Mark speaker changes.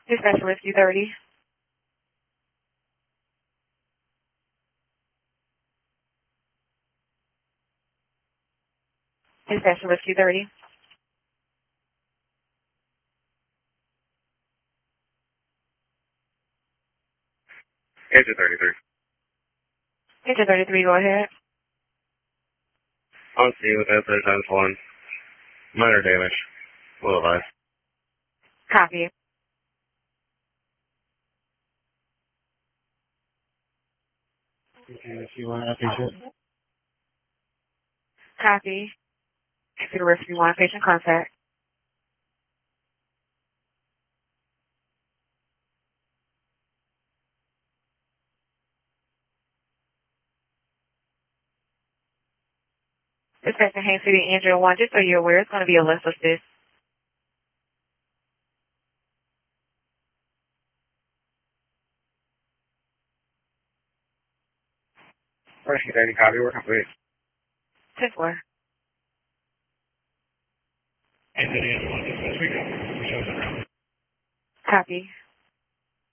Speaker 1: Dispatch Rescue 30. Dispatch Rescue 30.
Speaker 2: Agent 33.
Speaker 1: Agent 33, go ahead.
Speaker 2: On scene with incident times 1. Minor damage. Will advise.
Speaker 1: Copy.
Speaker 2: Okay, if you want to patient.
Speaker 1: Copy. Exeter Rescue 1, patient contact. Dispatch to Haines City Angel 1, just so you're aware, it's going to be a less assist.
Speaker 2: Rescue 30, copy, we're complete.
Speaker 1: 10-4.
Speaker 2: Agent 1, dispatch, we go. We show the ground.
Speaker 1: Copy.